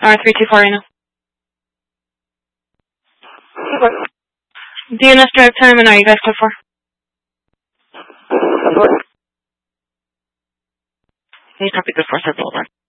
R324 Reno. DNS drive time, and are you guys code 4? He's copy, good 4 Circle over.